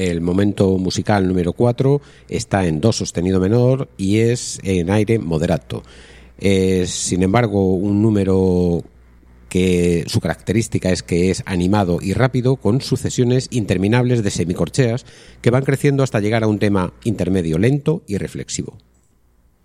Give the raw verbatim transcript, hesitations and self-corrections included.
El momento musical número cuatro está en do sostenido menor y es en aire moderato. Es, sin embargo, un número que su característica es que es animado y rápido, con sucesiones interminables de semicorcheas que van creciendo hasta llegar a un tema intermedio lento y reflexivo.